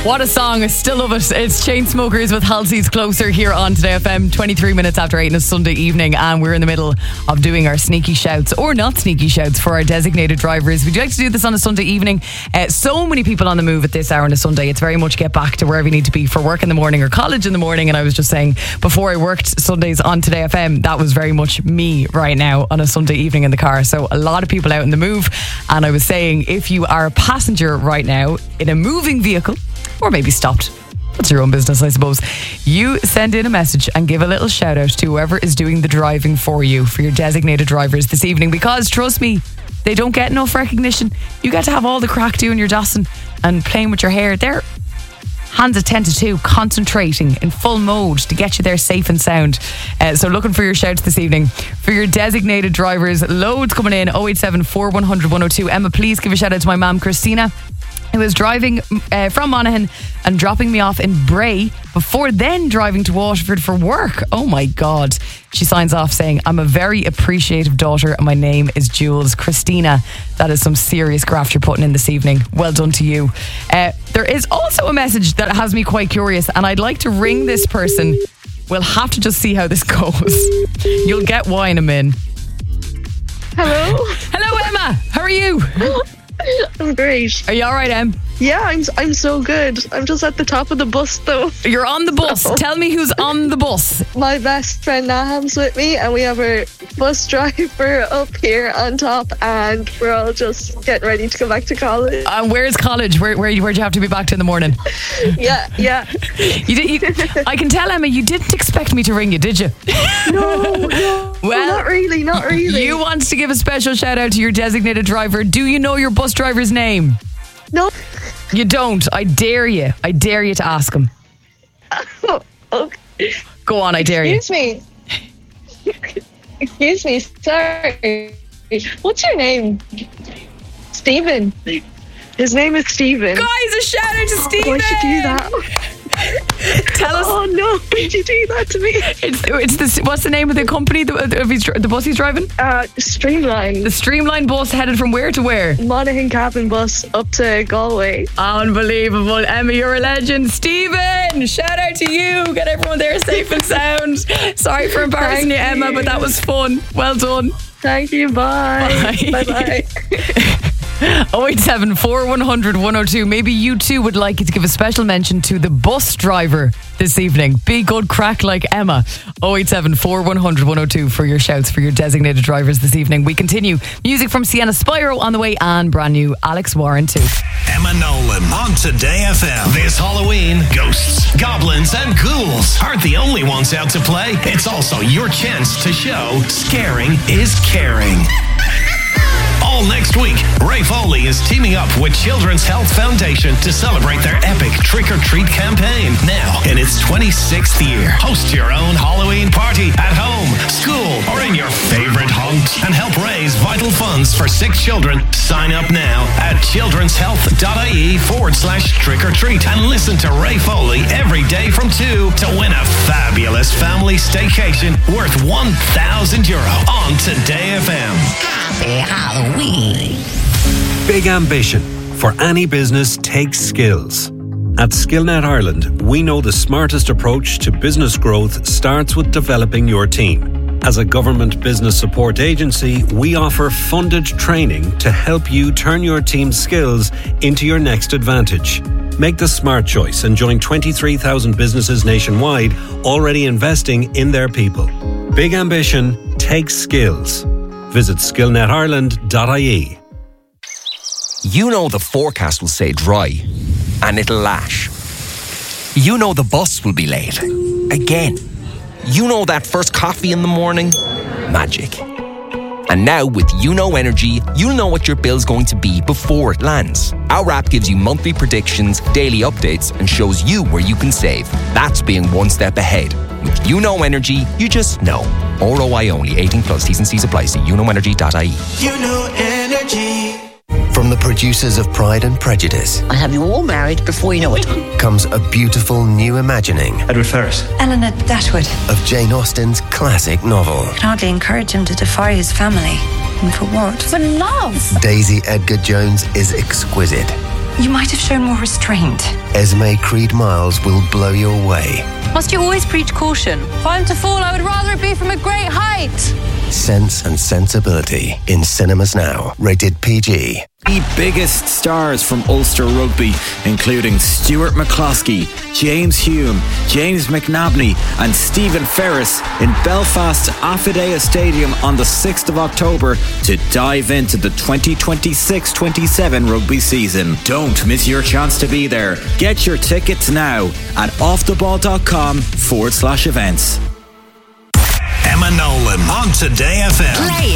What a song. I still love it. It's Chainsmokers with Halsey's Closer here on Today FM, 23 minutes after 8 on a Sunday evening, and we're in the middle of doing our sneaky shouts, or not sneaky shouts, for our designated drivers. Would you like to do this on a Sunday evening? So many people on the move at this hour on a Sunday. It's very much get back to wherever you need to be for work in the morning or college in the morning. And I was just saying, before I worked Sundays on Today FM, that was very much me right now on a Sunday evening in the car. So a lot of people out in the move. And I was saying, if you are a passenger right now in a moving vehicle, or maybe stopped, that's your own business, I suppose, you send in a message and give a little shout out to whoever is doing the driving for you, for your designated drivers this evening, because trust me, they don't get enough recognition. You get to have all the crack doing your dossing and playing with your hair. They're hands at 10 to 2, concentrating in full mode to get you there safe and sound. So looking for your shouts this evening for your designated drivers. Loads coming in. 087 100 102. Emma, please give a shout out to my mum Christina, who was driving from Monaghan and dropping me off in Bray before then driving to Waterford for work. Oh my God. She signs off saying, I'm a very appreciative daughter and my name is Jules. Christina, that is some serious graft you're putting in this evening. Well done to you. There is also a message that has me quite curious, and I'd like to ring this person. We'll have to just see how this goes. You'll get why in a min. Hello. Hello, Emma. How are you? I'm great. Are you alright, Em? Yeah, I'm so good. I'm just at the top of the bus though. You're on the bus. Tell me who's on the bus. My best friend Naham's with me, and we have our bus driver up here on top, and we're all just getting ready to go back to college. Where's college? Where'd you have to be back to in the morning? Yeah. I can tell, Emma, you didn't expect me to ring you, did you? No. Well, not really. You want to give a special shout out to your designated driver. Do you know your bus driver's name? No. You don't. I dare you to ask him. Okay. Go on, I dare you. Excuse me, sorry. What's your name? Stephen. His name is Stephen. Guys, a shout out to Stephen. Why should you do that? Tell us. Oh no, did you do that to me? What's the name of the company, the bus he's driving? Streamline. The Streamline bus headed from where to where? Monaghan cabin bus up to Galway. Unbelievable. Emma, you're a legend. Stephen, shout out to you. Get everyone there safe and sound. Sorry for embarrassing you, Emma, but that was fun. Well done. Thank you. Bye. Bye. 087 100 102. Maybe you too would like to give a special mention to the bus driver this evening. Be good crack like Emma. 087 100 102 for your shouts for your designated drivers this evening. We continue. Music from Sienna Spyro on the way, and brand new Alex Warren too. Emma Nolan on Today FM. This Halloween, ghosts, goblins and ghouls aren't the only ones out to play. It's also your chance to show scaring is caring. All next week, Ray Foley is teaming up with Children's Health Foundation to celebrate their epic Trick or Treat campaign. Now, in its 26th year, host your own Halloween party at home, school, or in your favorite haunt, and help raise vital funds for sick children. Sign up now at childrenshealth.ie/trick or treat and listen to Ray Foley every day from 2 to win a fabulous family staycation worth €1,000 on Today FM. Happy Halloween. Big ambition for any business takes skills. At Skillnet Ireland, we know the smartest approach to business growth starts with developing your team. As a government business support agency, we offer funded training to help you turn your team's skills into your next advantage. Make the smart choice and join 23,000 businesses nationwide already investing in their people. Big ambition takes skills. Visit skillnetireland.ie. You know the forecast will say dry, and it'll lash. You know the bus will be late. Again. You know that first coffee in the morning? Magic. And now with YouKnow Energy, you'll know what your bill's going to be before it lands. Our app gives you monthly predictions, daily updates, and shows you where you can save. That's being one step ahead. With YouKnow Energy, you just know. ROI only. 18 plus. T's and C's apply. See youknowenergy.ie. YouKnow Energy. From the producers of Pride and Prejudice, I'll have you all married before you know it. comes a beautiful new imagining Edward Ferrars. Eleanor Datwood. of Jane Austen's classic novel. Can hardly encourage him to defy his family. And for what? For love. Daisy Edgar Jones is exquisite. You might have shown more restraint. Esme Creed Miles will blow your way. Must you always preach caution? If I'm to fall, I would rather it be from a great height. Sense and Sensibility in cinemas now. Rated PG. The biggest stars from Ulster Rugby, including Stuart McCloskey, James Hume, James McNabney and Stephen Ferris in Belfast's Affidea Stadium on the 6th of October to dive into the 2026-27 rugby season. Don't miss your chance to be there. Get your tickets now at offtheball.com/events. Emma Nolan on Today FM. Play